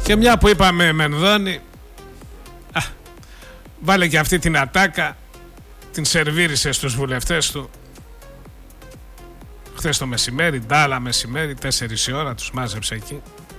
Και μια που είπαμε Μενδώνη, βάλε και αυτή την ατάκα, την σερβίρισε στους βουλευτές του χθες το μεσημέρι, ντάλα μεσημέρι, 4 η ώρα τους μάζεψε εκεί.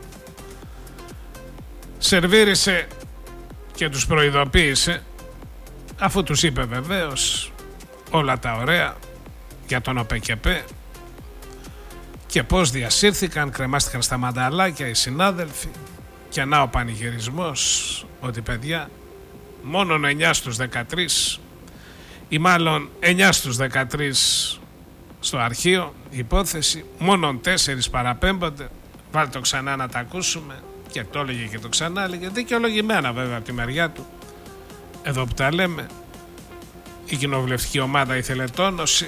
Σερβίρισε και τους προειδοποίησε, αφού τους είπε βεβαίως όλα τα ωραία για τον ΟΠΕΚΕΠΕ και πώς διασύρθηκαν, κρεμάστηκαν στα μανταλάκια οι συνάδελφοι. Και να ο πανηγυρισμός ότι παιδιά μόνον 9 στους 13 ή μάλλον 9 στους 13 στο αρχείο η υπόθεση, μόνον 4 παραπέμπονται. Βάλτε το ξανά να τα ακούσουμε. Και το έλεγε και το ξανά έλεγε, δικαιολογημένα βέβαια από τη μεριά του. Εδώ που τα λέμε, η κοινοβουλευτική ομάδα ήθελε τόνωση.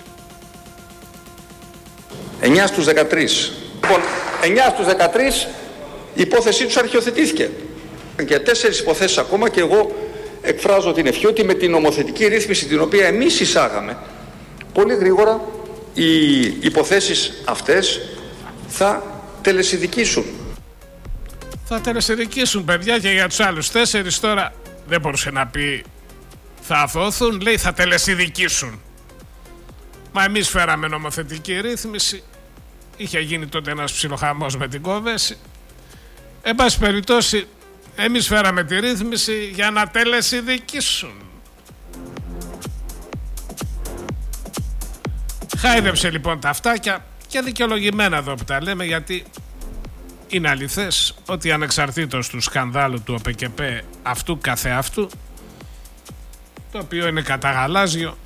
9 στους 13. Λοιπόν, 9 στους 13 η υπόθεσή τους αρχιοθετήθηκε. Και 4 υποθέσεις ακόμα, και εγώ εκφράζω την ευχή ότι με την νομοθετική ρύθμιση την οποία εμείς εισάγαμε, πολύ γρήγορα οι υποθέσεις αυτές θα τελεσιδικήσουν. Θα τελεσιδικήσουν παιδιά, και για τους άλλους 4 τώρα δεν μπορούσε να πει θα αθώθουν, λέει θα τελεσιδικήσουν. Μα εμείς φέραμε νομοθετική ρύθμιση, είχε γίνει τότε ένας ψιλοχαμός με την Κόβεση. Εν πάση περιπτώσει, εμείς φέραμε τη ρύθμιση για να τελεσιδικήσουν. Χάιδεψε λοιπόν τα αυτάκια, και δικαιολογημένα εδώ που τα λέμε, γιατί είναι αληθές ότι ανεξαρτήτως του σκανδάλου του ΟΠΕΚΕΠΕ αυτού καθεαυτού, το οποίο είναι καταγαλάζιο,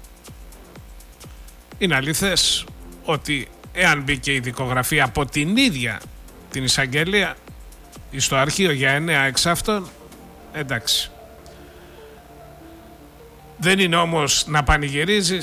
είναι αληθές ότι εάν μπήκε η δικογραφία από την ίδια την εισαγγελία στο αρχείο για 9 εξ αυτών, εντάξει. Δεν είναι όμως να πανηγυρίζεις